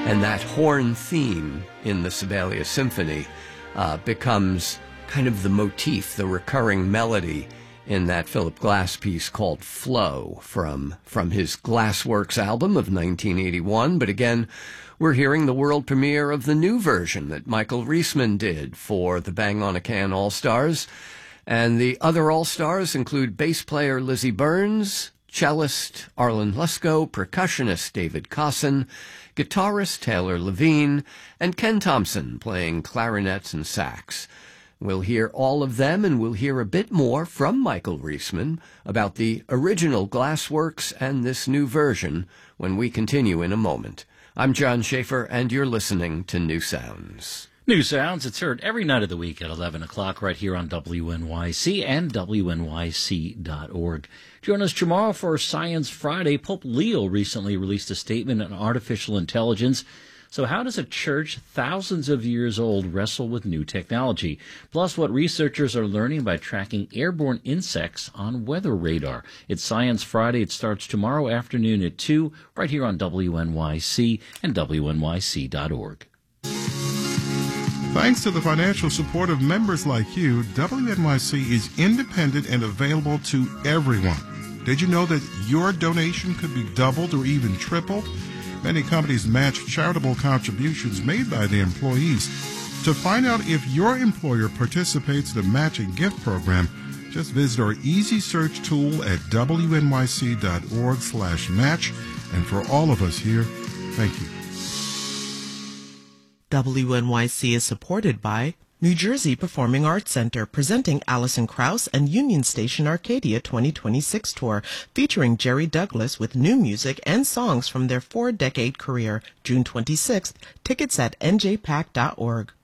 And that horn theme in the Sibelius Symphony becomes kind of the motif, the recurring melody in that Philip Glass piece called Flow from his Glassworks album of 1981. But again, we're hearing the world premiere of the new version that Michael Riesman did for the Bang on a Can All-Stars. And the other All-Stars include bass player Lizzie Burns, cellist Arlen Lusko, percussionist David Cosson, guitarist Taylor Levine, and Ken Thompson playing clarinets and sax. We'll hear all of them, and we'll hear a bit more from Michael Riesman about the original Glassworks and this new version when we continue in a moment. I'm John Schaefer, and you're listening to New Sounds. New Sounds, it's heard every night of the week at 11 o'clock right here on WNYC and WNYC.org. Join us tomorrow for Science Friday. Pope Leo recently released a statement on artificial intelligence. So how does a church thousands of years old wrestle with new technology? Plus what researchers are learning by tracking airborne insects on weather radar. It's Science Friday. It starts tomorrow afternoon at 2 right here on WNYC and WNYC.org. Thanks to the financial support of members like you, WNYC is independent and available to everyone. Did you know that your donation could be doubled or even tripled? Many companies match charitable contributions made by the employees. To find out if your employer participates in the matching gift program, just visit our easy search tool at WNYC.org/match. And for all of us here, thank you. WNYC is supported by New Jersey Performing Arts Center, presenting Alison Krauss and Union Station Arcadia 2026 tour, featuring Jerry Douglas with new music and songs from their 4-decade career. June 26th. Tickets at njpac.org.